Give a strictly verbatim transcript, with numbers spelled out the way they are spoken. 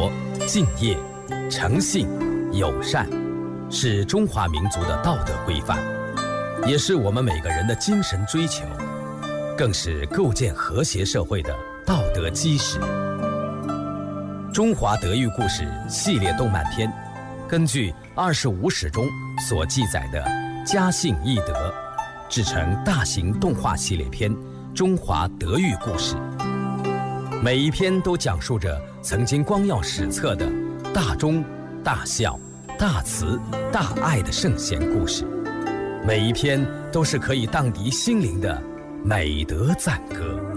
活、敬业、诚信、友善，是中华民族的道德规范，也是我们每个人的精神追求，更是构建和谐社会的道德基石。中华德育故事系列动漫片，根据二十五史中所记载的家信义德，制成大型动画系列片《中华德育故事》。每一篇都讲述着曾经光耀史册的大忠、大孝、大慈、大爱的圣贤故事，每一篇都是可以荡涤心灵的美德赞歌。